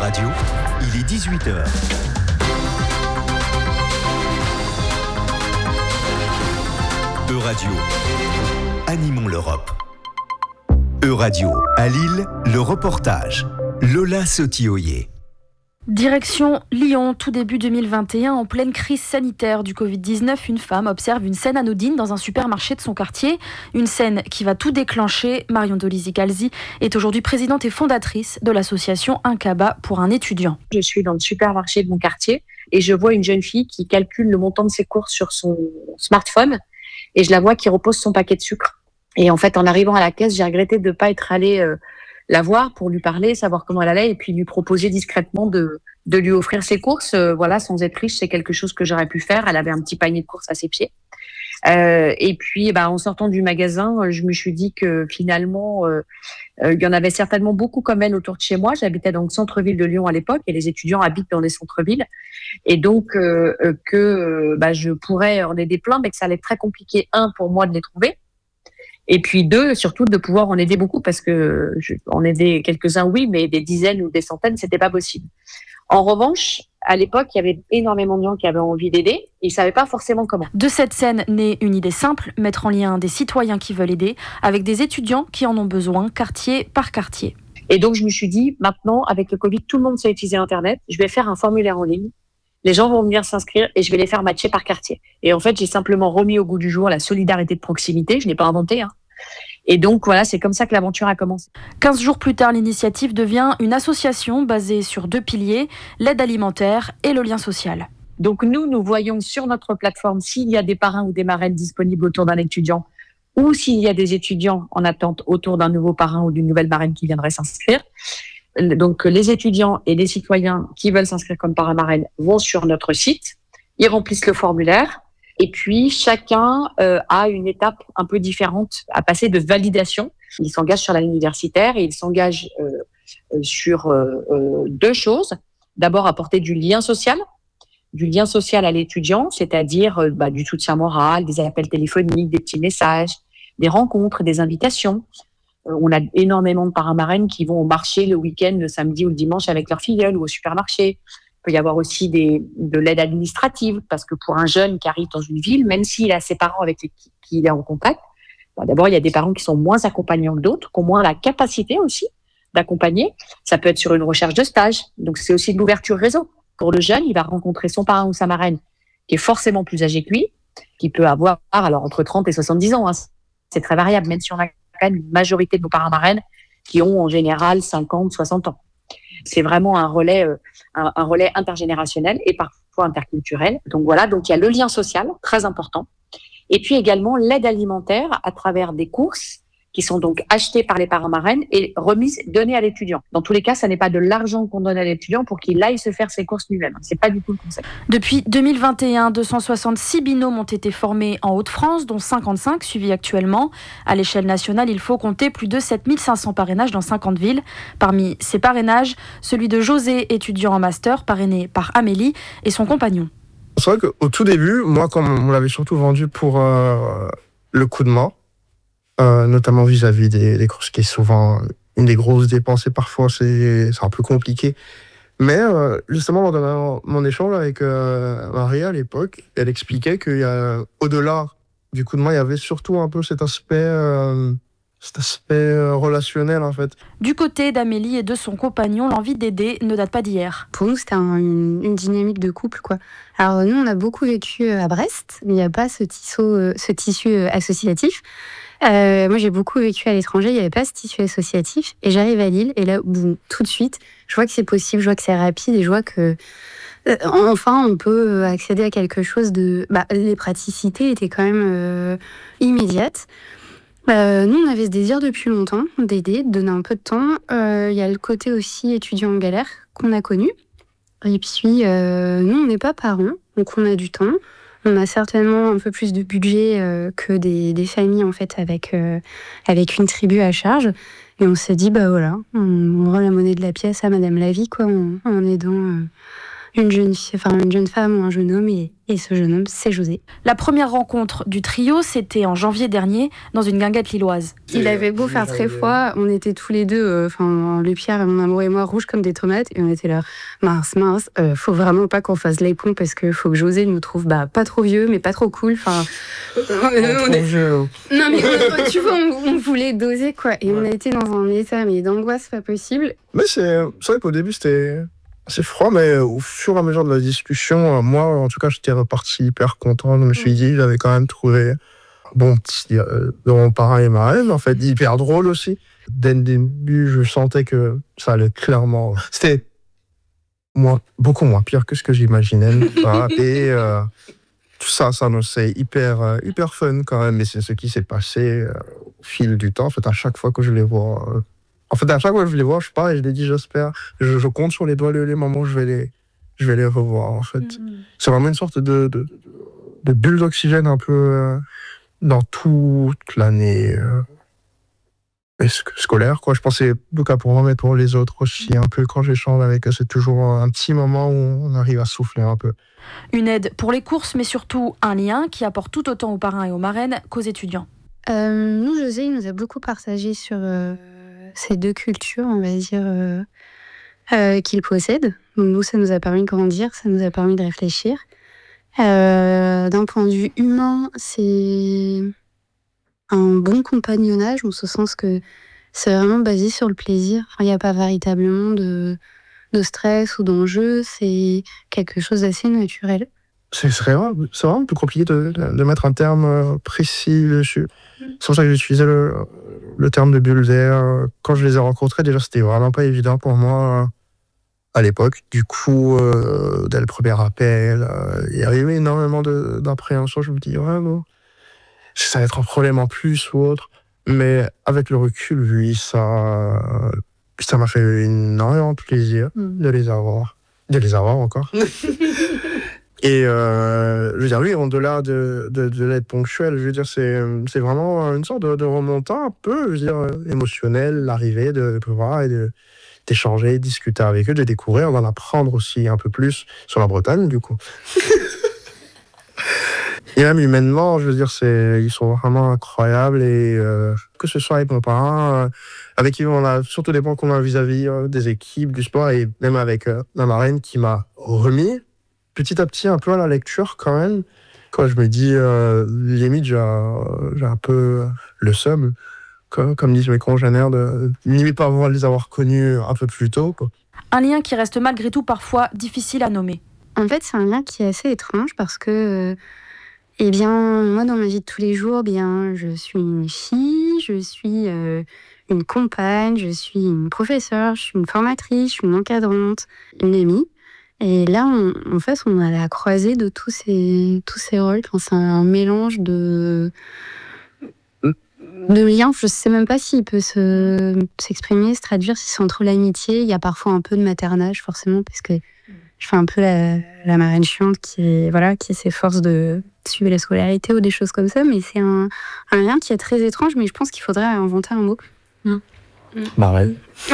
Radio, il est 18h. Euradio, animons l'Europe. Euradio, à Lille, le reportage. Lola Sotioyer. Direction Lyon, tout début 2021, en pleine crise sanitaire du Covid-19, une femme observe une scène anodine dans un supermarché de son quartier. Une scène qui va tout déclencher. Marion Dolisi-Galzi est aujourd'hui présidente et fondatrice de l'association Un Cabas pour un étudiant. Je suis dans le supermarché de mon quartier et je vois une jeune fille qui calcule le montant de ses courses sur son smartphone et je la vois qui repose son paquet de sucre. Et en fait, en arrivant à la caisse, j'ai regretté de ne pas être allée la voir pour lui parler, savoir comment elle allait et puis lui proposer discrètement de lui offrir ses courses. Voilà, sans être riche, c'est quelque chose que j'aurais pu faire. Elle avait un petit panier de courses à ses pieds. Et puis, en sortant du magasin, je me suis dit que finalement, il y en avait certainement beaucoup comme elle autour de chez moi. J'habitais dans le centre-ville de Lyon à l'époque et les étudiants habitent dans les centres-villes. Et donc, je pourrais en aider plein, mais que ça allait être très compliqué, pour moi de les trouver. Et puis deux, surtout de pouvoir en aider beaucoup parce que en aider quelques-uns, oui, mais des dizaines ou des centaines, c'était pas possible. En revanche, à l'époque, il y avait énormément de gens qui avaient envie d'aider et ils savaient pas forcément comment. De cette scène naît une idée simple, mettre en lien des citoyens qui veulent aider avec des étudiants qui en ont besoin, quartier par quartier. Et donc, je me suis dit, maintenant, avec le Covid, tout le monde sait utiliser Internet. Je vais faire un formulaire en ligne. Les gens vont venir s'inscrire et je vais les faire matcher par quartier. Et en fait, j'ai simplement remis au goût du jour la solidarité de proximité. Je n'ai pas inventé, Et donc, voilà, c'est comme ça que l'aventure a commencé. 15 jours plus tard, l'initiative devient une association basée sur 2 piliers, l'aide alimentaire et le lien social. Donc, nous voyons sur notre plateforme s'il y a des parrains ou des marraines disponibles autour d'un étudiant ou s'il y a des étudiants en attente autour d'un nouveau parrain ou d'une nouvelle marraine qui viendrait s'inscrire. Donc, les étudiants et les citoyens qui veulent s'inscrire comme parrain marraine vont sur notre site, ils remplissent le formulaire et puis chacun a une étape un peu différente à passer de validation. Il s'engage sur l'année universitaire et il s'engage sur 2 choses. D'abord, apporter du lien social à l'étudiant, c'est-à-dire du soutien moral, des appels téléphoniques, des petits messages, des rencontres, des invitations. On a énormément de parrains marraines qui vont au marché le week-end, le samedi ou le dimanche avec leur filleule ou au supermarché. Il peut y avoir aussi de l'aide administrative parce que pour un jeune qui arrive dans une ville, même s'il a ses parents avec qui il est en contact, d'abord, il y a des parents qui sont moins accompagnants que d'autres, qui ont moins la capacité aussi d'accompagner. Ça peut être sur une recherche de stage. Donc, c'est aussi de l'ouverture réseau. Pour le jeune, il va rencontrer son parrain ou sa marraine qui est forcément plus âgé que lui, qui peut avoir entre 30 et 70 ans. C'est très variable, même si on a quand même une majorité de nos parrains marraines qui ont en général 50, 60 ans. C'est vraiment un relais intergénérationnel et parfois interculturel. Donc voilà, donc il y a le lien social, très important. Et puis également l'aide alimentaire à travers des courses qui sont donc achetées par les parrains marraines et remises, données à l'étudiant. Dans tous les cas, ça n'est pas de l'argent qu'on donne à l'étudiant pour qu'il aille se faire ses courses lui-même. C'est pas du tout le concept. Depuis 2021, 266 binômes ont été formés en Hauts-de-France, dont 55 suivis actuellement. À l'échelle nationale, il faut compter plus de 7500 parrainages dans 50 villes. Parmi ces parrainages, celui de José, étudiant en master, parrainé par Amélie et son compagnon. C'est vrai qu'au tout début, moi, comme on l'avait surtout vendu pour le coup de main, notamment vis-à-vis des courses qui est souvent une des grosses dépenses et parfois c'est un peu compliqué. Mais justement, dans mon échange avec Maria à l'époque, elle expliquait qu'au-delà du coup de main, il y avait surtout un peu cet aspect relationnel en fait. Du côté d'Amélie et de son compagnon, l'envie d'aider ne date pas d'hier. Pour nous, c'était une dynamique de couple, quoi. Alors nous, on a beaucoup vécu à Brest, mais il n'y a pas ce tissu associatif. Moi, j'ai beaucoup vécu à l'étranger, il n'y avait pas ce tissu associatif. Et j'arrive à Lille, et là, boum, tout de suite, je vois que c'est possible, je vois que c'est rapide, et je vois que enfin, on peut accéder à quelque chose les praticités étaient quand même immédiates. Nous, on avait ce désir depuis longtemps d'aider, de donner un peu de temps. Il y a le côté aussi étudiant en galère qu'on a connu. Et puis, nous, on n'est pas parents, donc on a du temps. On a certainement un peu plus de budget que des familles, en fait, avec une tribu à charge. Et on s'est dit, voilà, on rend la monnaie de la pièce à Madame Lavie, quoi, en aidant une jeune femme ou un jeune homme, et ce jeune homme, c'est José. La première rencontre du trio, c'était en janvier dernier, dans une guinguette lilloise. Il avait beau faire très froid, on était tous les deux, le Pierre, mon amour et moi, rouges comme des tomates, et on était là, mince, faut vraiment pas qu'on fasse les cons, parce que faut que José nous trouve pas trop vieux, mais pas trop cool, Non mais tu vois, on voulait doser, quoi, et on a été dans un état d'angoisse pas possible. Mais c'est vrai qu'au début, c'était assez froid, mais au fur et à mesure de la discussion, moi, en tout cas, j'étais reparti hyper content. Je me suis dit, j'avais quand même trouvé bon petit de mon parrain et marraine, en fait, hyper drôle aussi. Dès le début, je sentais que ça allait clairement... C'était beaucoup moins pire que ce que j'imaginais. Et tout ça, c'est hyper fun quand même. Et c'est ce qui s'est passé au fil du temps. En fait, à chaque fois que je les vois... je sais pas, et je les dis, j'espère. Je compte sur les doigts les moments où je vais les revoir, en fait. C'est vraiment une sorte de bulle d'oxygène un peu dans toute l'année scolaire, quoi. Je pensais, en tout cas pour moi, mais pour les autres aussi, un peu quand j'échange avec eux, c'est toujours un petit moment où on arrive à souffler un peu. Une aide pour les courses, mais surtout un lien qui apporte tout autant aux parrains et aux marraines qu'aux étudiants. Nous, José, il nous a beaucoup partagé sur... ces deux cultures, on va dire, qu'il possède. Donc nous, ça nous a permis de grandir, ça nous a permis de réfléchir. D'un point de vue humain, c'est un bon compagnonnage, en ce sens que c'est vraiment basé sur le plaisir. Il n'y a pas véritablement de stress ou d'enjeu, c'est quelque chose d'assez naturel. C'est vraiment plus compliqué de mettre un terme précis dessus. C'est pour ça que j'utilisais le terme de bulle d'air. Quand je les ai rencontrés, déjà, c'était vraiment pas évident pour moi à l'époque. Du coup, dès le premier appel, il y avait énormément d'appréhension. Je me dis, ouais, bon, ça va être un problème en plus ou autre. Mais avec le recul, oui, ça m'a fait énormément plaisir de les avoir encore. Et je veux dire, oui, au-delà de l'aide ponctuelle, je veux dire, c'est vraiment une sorte de remontant un peu, je veux dire, émotionnel, l'arrivée de pouvoir et d'échanger, de discuter avec eux, de découvrir, d'en apprendre aussi un peu plus sur la Bretagne, du coup. Et même humainement, je veux dire, ils sont vraiment incroyables, et que ce soit avec mon parrain, avec qui on a surtout des points communs vis-à-vis des équipes, du sport, et même avec ma marraine qui m'a remis petit à petit un peu à la lecture quand même. Quand je me dis, limite, j'ai un peu le seum, comme disent mes congénères, de limite pas les avoir connus un peu plus tôt, quoi. Un lien qui reste malgré tout parfois difficile à nommer. En fait, c'est un lien qui est assez étrange parce que, moi, dans ma vie de tous les jours, je suis une fille, je suis une compagne, je suis une professeure, je suis une formatrice, je suis une encadrante, une amie. Et là, en fait, on a la croisée de tous ces rôles. Enfin, c'est un mélange de liens. Je ne sais même pas s'il peut s'exprimer, se traduire, si c'est entre l'amitié. Il y a parfois un peu de maternage, forcément, parce que je fais un peu la marraine chiante qui s'efforce de suivre la scolarité ou des choses comme ça. Mais c'est un lien qui est très étrange, mais je pense qu'il faudrait inventer un mot. Marraine.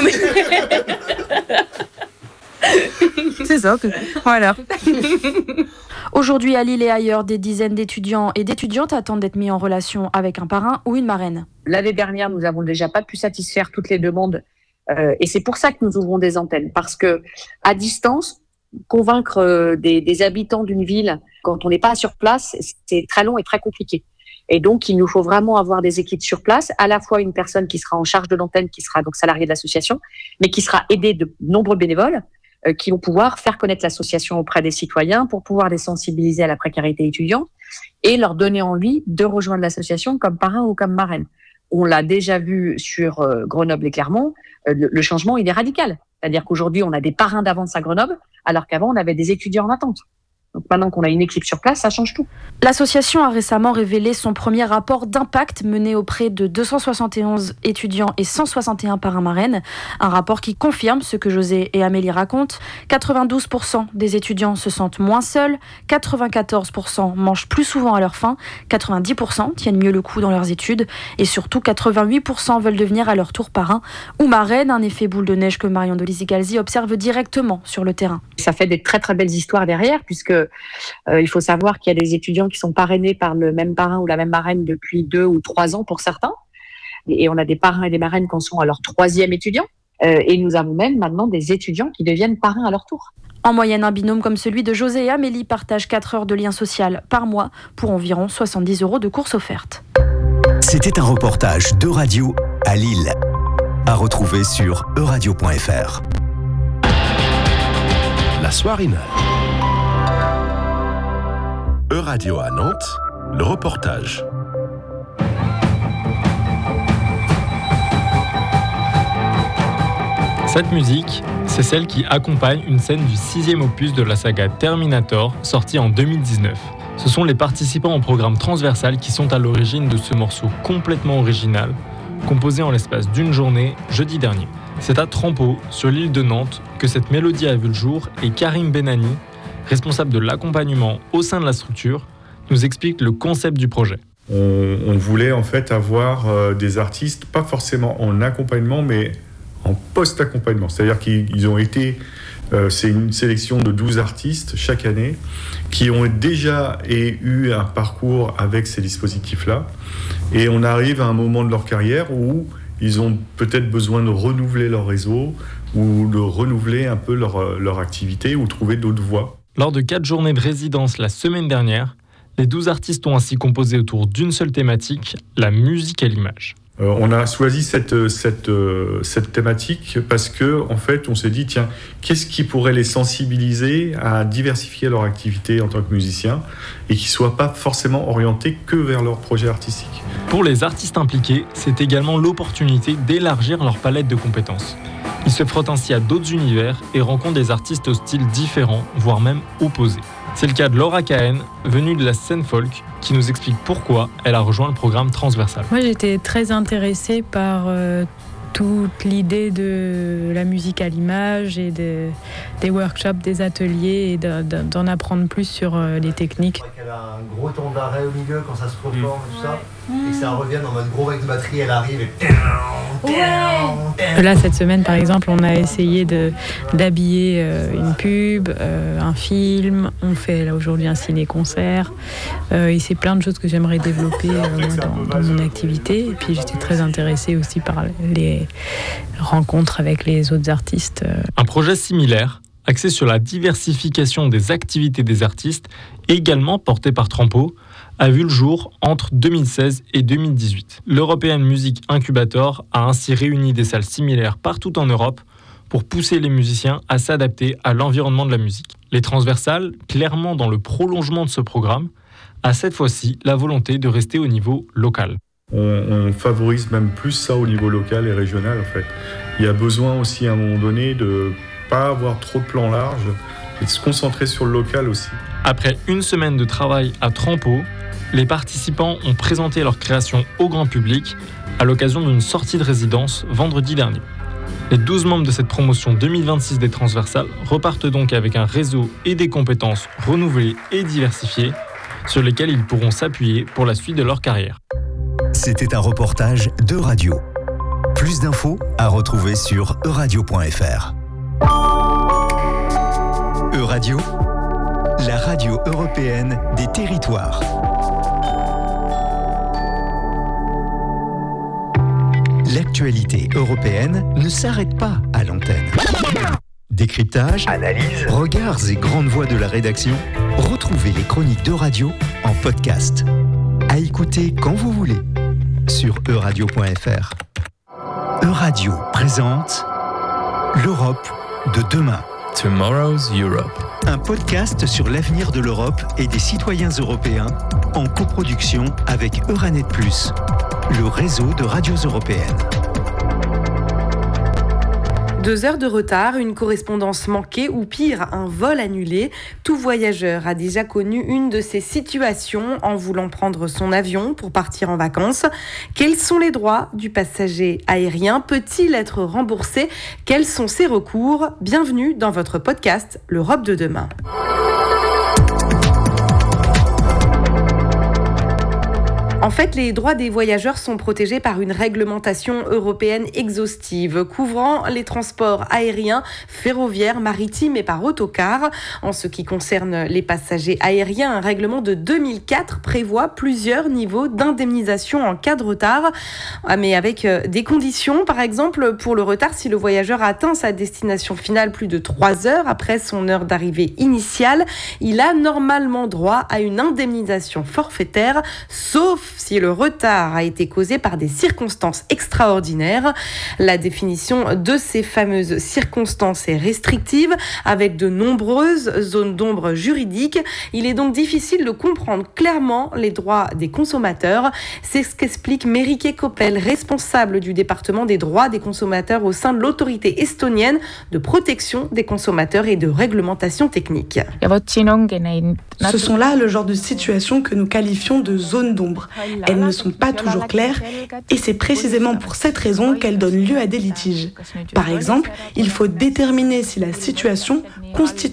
C'est ça, voilà. Aujourd'hui, à Lille et ailleurs, des dizaines d'étudiants et d'étudiantes attendent d'être mis en relation avec un parrain ou une marraine. L'année dernière, nous n'avons déjà pas pu satisfaire toutes les demandes, et c'est pour ça que nous ouvrons des antennes, parce que à distance, convaincre des habitants d'une ville quand on n'est pas sur place, c'est très long et très compliqué. Et donc, il nous faut vraiment avoir des équipes sur place, à la fois une personne qui sera en charge de l'antenne, qui sera donc salariée de l'association, mais qui sera aidée de nombreux bénévoles qui vont pouvoir faire connaître l'association auprès des citoyens pour pouvoir les sensibiliser à la précarité étudiante et leur donner envie de rejoindre l'association comme parrain ou comme marraine. On l'a déjà vu sur Grenoble et Clermont, le changement, il est radical. C'est-à-dire qu'aujourd'hui, on a des parrains d'avance à Grenoble, alors qu'avant, on avait des étudiants en attente. Donc maintenant qu'on a une équipe sur place, ça change tout. L'association a récemment révélé son premier rapport d'impact mené auprès de 271 étudiants et 161 parrains-marraines. Un rapport qui confirme ce que José et Amélie racontent. 92% des étudiants se sentent moins seuls, 94% mangent plus souvent à leur faim, 90% tiennent mieux le coup dans leurs études et surtout 88% veulent devenir à leur tour parrain ou marraine. Un effet boule de neige que Marion Dolisi-Galzi observe directement sur le terrain. Ça fait des très très belles histoires derrière, puisque il faut savoir qu'il y a des étudiants qui sont parrainés par le même parrain ou la même marraine depuis 2 ou 3 ans pour certains. Et on a des parrains et des marraines qui sont à leur 3e étudiant. Et nous avons même maintenant des étudiants qui deviennent parrains à leur tour. En moyenne, un binôme comme celui de José et Amélie partage 4 heures de lien social par mois pour environ 70 € de courses offertes. C'était un reportage d'Euradio à Lille, à retrouver sur euradio.fr. La Soirinale. Euradio à Nantes, le reportage. Cette musique, c'est celle qui accompagne une scène du 6e opus de la saga Terminator, sortie en 2019. Ce sont les participants au programme transversal qui sont à l'origine de ce morceau complètement original, composé en l'espace d'une journée, jeudi dernier. C'est à Trempeau, sur l'île de Nantes, que cette mélodie a vu le jour et Karim Benani, responsable de l'accompagnement au sein de la structure, nous explique le concept du projet. On voulait en fait avoir des artistes, pas forcément en accompagnement, mais en post-accompagnement. C'est-à-dire qu'ils ont été, c'est une sélection de 12 artistes chaque année, qui ont déjà eu un parcours avec ces dispositifs-là. Et on arrive à un moment de leur carrière où ils ont peut-être besoin de renouveler leur réseau ou de renouveler un peu leur activité ou trouver d'autres voies. Lors de 4 journées de résidence la semaine dernière, les 12 artistes ont ainsi composé autour d'une seule thématique, la musique à l'image. On a choisi cette thématique parce que, en fait, on s'est dit, tiens, qu'est-ce qui pourrait les sensibiliser à diversifier leur activité en tant que musicien et qui ne soient pas forcément orientés que vers leur projet artistique. Pour les artistes impliqués, c'est également l'opportunité d'élargir leur palette de compétences. Ils se frottent ainsi à d'autres univers et rencontrent des artistes aux styles différents, voire même opposés. C'est le cas de Laura Cahen, venue de la scène folk, qui nous explique pourquoi elle a rejoint le programme transversal. Moi, j'étais très intéressée par toute l'idée de la musique à l'image et des workshops, des ateliers et d'en apprendre plus sur les techniques. Elle a un gros temps d'arrêt au milieu quand ça se reforme et tout ça, et que ça revienne en mode gros vague de batterie, elle arrive et... Là, cette semaine, par exemple, on a essayé d'habiller une pub, un film. On fait là aujourd'hui un ciné-concert. Et c'est plein de choses que j'aimerais développer dans mon activité. Et puis, j'étais très intéressée aussi par les rencontres avec les autres artistes. Un projet similaire, axé sur la diversification des activités des artistes, également porté par Trempeau, a vu le jour entre 2016 et 2018. L'European Music Incubator a ainsi réuni des salles similaires partout en Europe pour pousser les musiciens à s'adapter à l'environnement de la musique. Les transversales, clairement dans le prolongement de ce programme, a cette fois-ci la volonté de rester au niveau local. On favorise même plus ça au niveau local et régional en fait. Il y a besoin aussi à un moment donné de ne pas avoir trop de plans larges et de se concentrer sur le local aussi. Après une semaine de travail à Trempeau, les participants ont présenté leur création au grand public à l'occasion d'une sortie de résidence vendredi dernier. Les 12 membres de cette promotion 2026 des transversales repartent donc avec un réseau et des compétences renouvelées et diversifiées sur lesquelles ils pourront s'appuyer pour la suite de leur carrière. C'était un reportage d'Euradio. Plus d'infos à retrouver sur euradio.fr. Euradio, la radio européenne des territoires. L'actualité européenne ne s'arrête pas à l'antenne. Décryptage, analyse, regards et grandes voix de la rédaction, retrouvez les chroniques d'Euradio en podcast. À écouter quand vous voulez sur euradio.fr. Euradio présente l'Europe de demain. Tomorrow's Europe. Un podcast sur l'avenir de l'Europe et des citoyens européens en coproduction avec Euranet+, le réseau de radios européennes. 2 heures de retard, une correspondance manquée ou pire, un vol annulé. Tout voyageur a déjà connu une de ces situations en voulant prendre son avion pour partir en vacances. Quels sont les droits du passager aérien ? Peut-il être remboursé ? Quels sont ses recours ? Bienvenue dans votre podcast, l'Europe de demain. En fait, les droits des voyageurs sont protégés par une réglementation européenne exhaustive, couvrant les transports aériens, ferroviaires, maritimes et par autocar. En ce qui concerne les passagers aériens, un règlement de 2004 prévoit plusieurs niveaux d'indemnisation en cas de retard, mais avec des conditions. Par exemple, pour le retard, si le voyageur atteint sa destination finale plus de 3 heures après son heure d'arrivée initiale, il a normalement droit à une indemnisation forfaitaire, sauf si le retard a été causé par des circonstances extraordinaires. La définition de ces fameuses circonstances est restrictive, avec de nombreuses zones d'ombre juridiques. Il est donc difficile de comprendre clairement les droits des consommateurs. C'est ce qu'explique Merike Koppel, responsable du département des droits des consommateurs au sein de l'autorité estonienne de protection des consommateurs et de réglementation technique. Ce sont là le genre de situations que nous qualifions de zones d'ombre. Elles ne sont pas toujours claires et c'est précisément pour cette raison qu'elles donnent lieu à des litiges. Par exemple, il faut déterminer si la situation constitue